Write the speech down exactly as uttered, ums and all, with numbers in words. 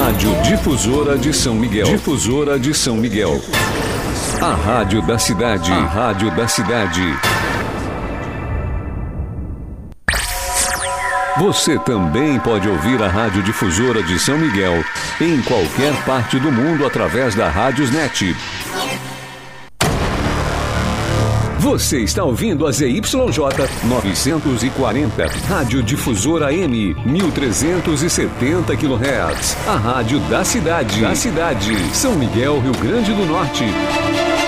Rádio Difusora de São Miguel. Difusora de São Miguel. A rádio da cidade. A rádio da cidade. Você também pode ouvir a Rádio Difusora de São Miguel em qualquer parte do mundo através da Rádiosnet. Você está ouvindo a Z Y J novecentos e quarenta, Rádio Difusora M, mil trezentos e setenta quilohertz. A rádio da cidade. Da cidade. São Miguel, Rio Grande do Norte.